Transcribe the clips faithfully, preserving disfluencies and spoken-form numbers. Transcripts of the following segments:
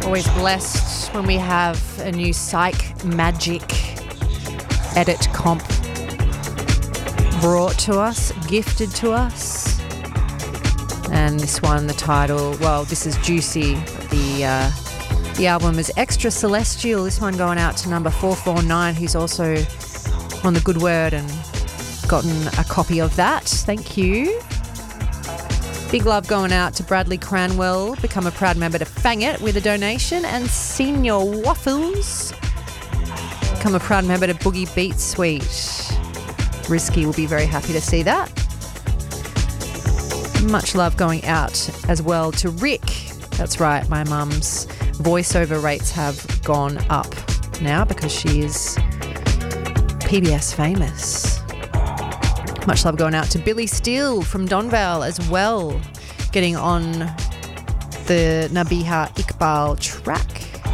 Always blessed when we have a new Psych Magic edit comp brought to us, gifted to us. And this one, the title, well, this is Juicy. The uh, the album is Extra Celestial. This one going out to number four four nine, who's also on the Good Word and gotten a copy of that. Thank you. Big love going out to Bradley Cranwell, become a proud member to Fang It with a donation, and Senior Waffles, become a proud member to Boogie Beat Suite. Risky will be very happy to see that. Much love going out as well to Rick. That's right, my mum's voiceover rates have gone up now because she is P B S famous. Much love going out to Billy Steele from Donvale as well, getting on the Nabiha Iqbal track.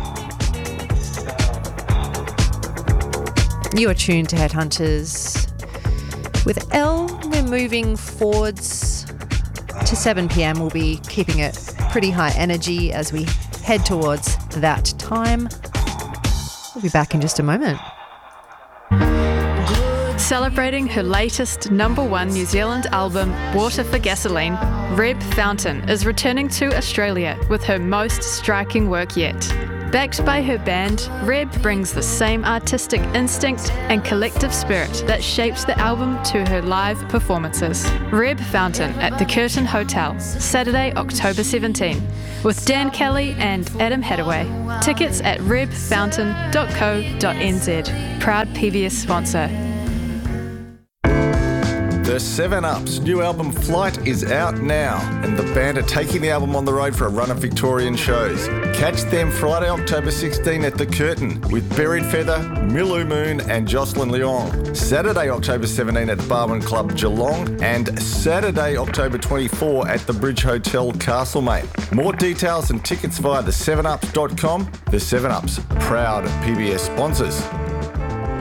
You are tuned to Headhunters. With Elle, we're moving forwards to seven p.m. We'll be keeping it pretty high energy as we head towards that time. We'll be back in just a moment. Celebrating her latest number one New Zealand album, Water for Gasoline, Reb Fountain is returning to Australia with her most striking work yet. Backed by her band, Reb brings the same artistic instinct and collective spirit that shaped the album to her live performances. Reb Fountain at the Curtin Hotel, Saturday, October seventeenth, with Dan Kelly and Adam Hadaway. Tickets at reb fountain dot co dot n z. Proud P B S sponsor. The seven up's new album Flight is out now, and the band are taking the album on the road for a run of Victorian shows. Catch them Friday, October sixteenth at the Curtin with Buried Feather, Milu Moon and Jocelyn Leong. Saturday, October seventeenth at the Barwon Club Geelong, and Saturday, October twenty-fourth at the Bridge Hotel Castlemaine. More details and tickets via the seven ups dot com. The seven ups, proud P B S sponsors.